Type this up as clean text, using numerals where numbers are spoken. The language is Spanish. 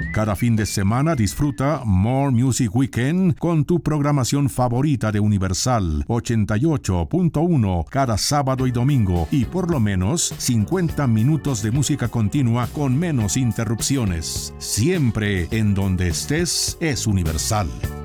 Cada fin de semana disfruta More Music Weekend con tu programación favorita de Universal 88.1 cada sábado y domingo y por lo menos 50 minutos de música continua con menos interrupciones. Siempre en donde estés es Universal.